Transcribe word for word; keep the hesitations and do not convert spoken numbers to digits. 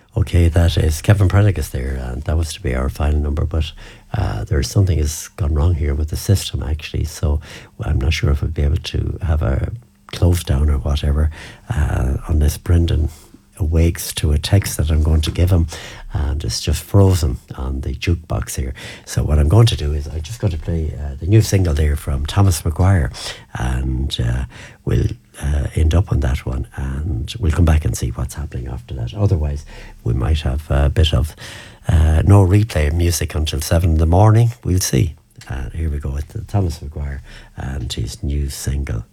Okay, that is Kevin Prendergast there, and that was to be our final number. But uh, there's something has gone wrong here with the system, actually. So I'm not sure if we'll be able to have a close down or whatever uh, unless Brendan awakes to a text that I'm going to give him, and it's just frozen on the jukebox here. So what I'm going to do is I'm just going to play uh, the new single there from Thomas Maguire, and uh, we'll uh, end up on that one, and we'll come back and see what's happening after that. Otherwise, we might have a bit of uh, no replay music until seven in the morning. We'll see. And here we go with Thomas Maguire and his new single,